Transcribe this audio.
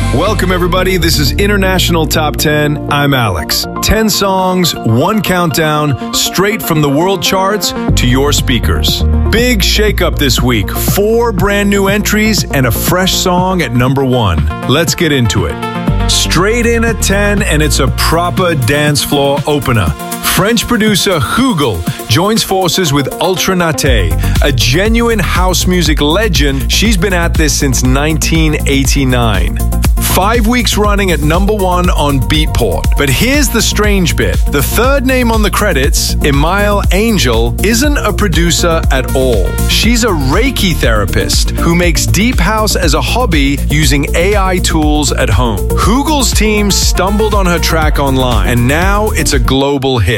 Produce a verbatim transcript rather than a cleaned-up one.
Welcome, everybody. This is International Top ten. I'm Alex. ten songs, one countdown, straight from the world charts to your speakers. Big shakeup this week. Four brand new entries and a fresh song at number one. Let's get into it. Straight in at ten, and it's a proper dance floor opener. French producer Hugel joins forces with Ultra Naté, a genuine house music legend. She's been at this since nineteen eighty-nine. Five weeks running at number one on Beatport. But here's the strange bit. The third name on the credits, Emile Angel, isn't a producer at all. She's a Reiki therapist who makes deep house as a hobby using A I tools at home. Hugel's team stumbled on her track online, and now it's a global hit.